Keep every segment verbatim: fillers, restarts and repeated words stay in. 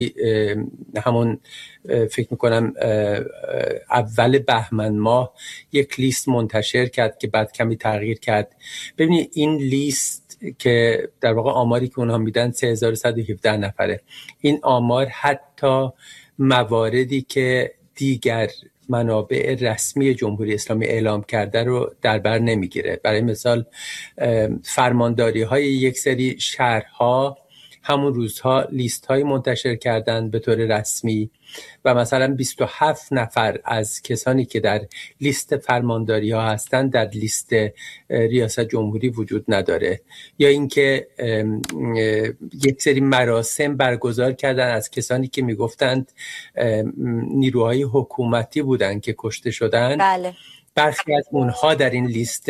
همون فکر میکنم اول بهمن ماه یک لیست منتشر کرد که بعد کمی تغییر کرد. ببینید این لیست که در واقع آماری که اونها میدن سه هزار و صد و هفده نفره، این آمار حتی مواردی که دیگر منابع رسمی جمهوری اسلامی اعلام کرده رو در بر نمیگیره. برای مثال فرمانداری های یک سری شهرها همون روزها لیست های منتشر کردن به طور رسمی و مثلا بیست و هفت نفر از کسانی که در لیست فرمانداری ها هستن در لیست ریاست جمهوری وجود نداره. یا اینکه یک سری مراسم برگزار کردن از کسانی که میگفتند نیروهای حکومتی بودن که کشته شدن. بله. برخی از اونها در این لیست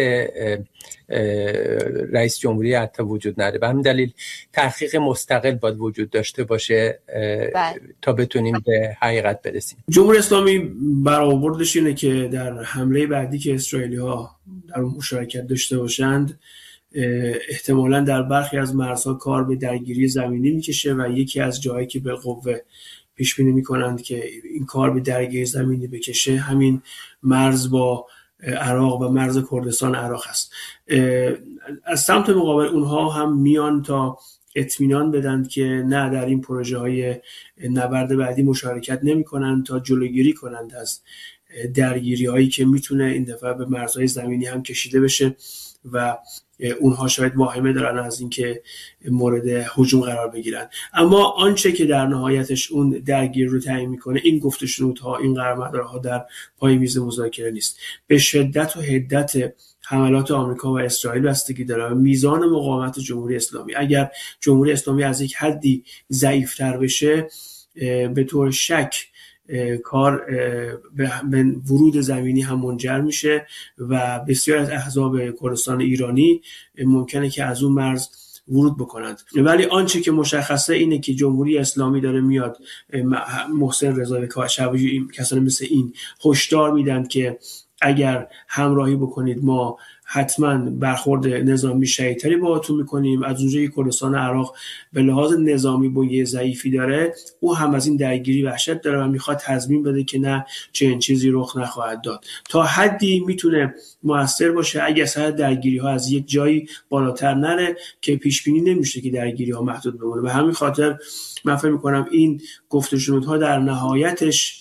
رئیس جمهوری حتی وجود نداره. به همین دلیل تحقیق مستقل باید وجود داشته باشه بله. تا بتونیم به حقیقت برسیم. جمهوری اسلامی برآوردش اینه که در حمله بعدی که اسرائیلی ها در مشارکت داشته باشند احتمالاً در برخی از مرزها کار به درگیری زمینی میکشه و یکی از جاهایی که به قوه پیش بینی میکنند که این کار به درگیری زمینی بکشه همین مرز با عراق و مرز کردستان عراق است. از سمت مقابل اونها هم میان تا اطمینان بدن که نه، در این پروژه های نبرد بعدی مشارکت نمی کنند تا جلوگیری کنند از درگیری هایی که میتونه این دفعه به مرزهای زمینی هم کشیده بشه و اونها شاید واهمه دارن از اینکه مورد هجوم قرار بگیرن. اما آنچه که در نهایتش اون درگیر رو تعیین میکنه این گفت و شنودها، این قرارمدارها در پای میز مذاکره نیست. به شدت و حدت حملات آمریکا و اسرائیل بستگی داره. میزان مقاومت جمهوری اسلامی، اگر جمهوری اسلامی از یک حدی ضعیف‌تر بشه، به طور شک کار به ورود زمینی هم منجر میشه و بسیار از احزاب کردستان ایرانی ممکنه که از اون مرز ورود بکنند. ولی آنچه که مشخصه اینه که جمهوری اسلامی داره میاد، محسن رضایی و شبیه کسانی مثل این هشدار میدن که اگر همراهی بکنید ما حتما برخورد نظامی شدیدتری باهاتون میکنیم. از اونجایی که کردستان عراق به لحاظ نظامی بنیه ضعیفی داره، او هم از این درگیری وحشت داره و میخواد تضمین بده که نه، چنین چیزی رخ نخواهد داد. تا حدی میتونه موثر باشه اگر سر درگیری ها از یک جایی بالاتر نره که پیش بینی نمیشه که درگیری ها محدود بمونه. به همین خاطر من فکر میکنم این گفت و شنودها در نهایتش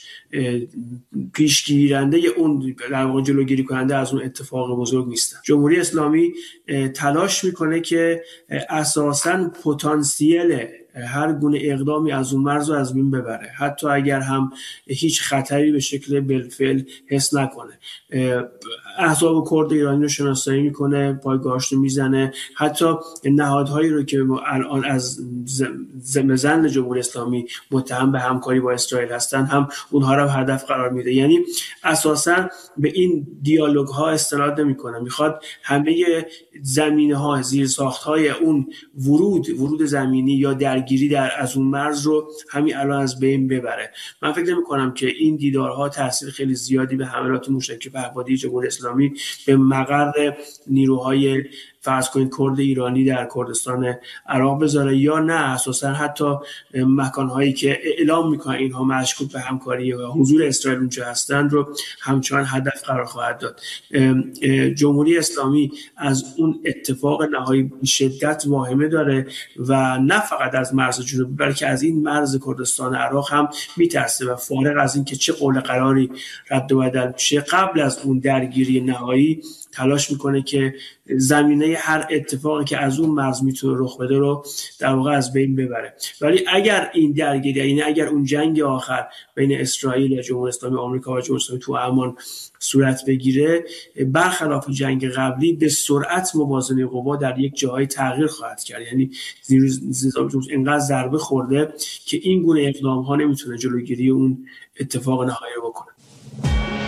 پیشگیرنده اون، در واقع جلوگیری کننده از اون اتفاق بزرگ نیستن. جمهوری اسلامی تلاش میکنه که اساساً پتانسیل هر گونه اقدامی از اون مرز رو از بین ببره، حتی اگر هم هیچ خطری به شکل بالفعل حس نکنه. احزاب کرد ایرانی رو شناسایی میکنه، پایگاهاش رو میزنه، حتی نهادهایی رو که الان از زمزن جمهوری اسلامی متهم به همکاری با اسرائیل هستن هم اونها رو هدف قرار میده. یعنی اساساً به این دیالوگ ها استناد نمیکنه، میخواد همه زمینه ها، زیر ساخت های اون ورود ورود زمینی یا درگیری در از اون مرز رو همین الان از بین ببره. من فکر نمی‌کنم که این دیدارها تاثیر خیلی زیادی به حملات موشکی پهپادی جمهوری اسلامی به مقر نیروهای فرض کنید کرد ایرانی در کردستان عراق بذاره، یا نه اساسا حتی مکانهایی که اعلام میکنن اینها مشکوک به همکاری و حضور اسرائیل اونجا هستند رو همچنان هدف قرار خواهد داد. جمهوری اسلامی از اون اتفاق نهایی شدت واهمه داره و نه فقط از مرز جنوبی بلکه از این مرز کردستان عراق هم میترسه و فارغ از این که چه قول قراری رد و بدل میشه قبل از اون درگیری نهایی تلاش میکنه که زمینه هر اتفاقی که از اون مرز میتونه رخ بده رو در واقع از بین ببره. ولی اگر این درگیری، یعنی اگر اون جنگ آخر بین اسرائیل و جمهوری اسلامی آمریکا و جمهوری اسلامی تو عمان صورت بگیره، برخلاف جنگ قبلی به سرعت موازنه قوا در یک جاهای تغییر خواهد کرد. یعنی اینقدر ضربه خورده که این گونه اقدام ها نمیتونه جلوگیری اون اتفاق نهایی رو بکنه.